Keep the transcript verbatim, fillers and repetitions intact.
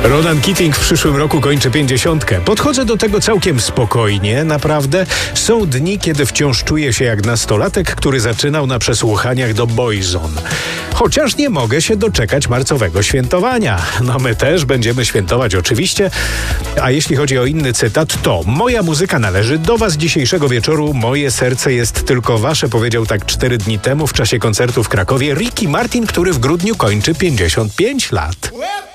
Ronan Keating w przyszłym roku kończy pięćdziesiątkę. Podchodzę do tego całkiem spokojnie, naprawdę. Są dni, kiedy wciąż czuję się jak nastolatek, który zaczynał na przesłuchaniach do Boyzone. Chociaż nie mogę się doczekać marcowego świętowania. No my też będziemy świętować oczywiście. A jeśli chodzi o inny cytat, to moja muzyka należy do was dzisiejszego wieczoru. Moje serce jest tylko wasze, powiedział tak cztery dni temu w czasie koncertu w Krakowie Ricky Martin, który w grudniu kończy pięćdziesiąt pięć lat.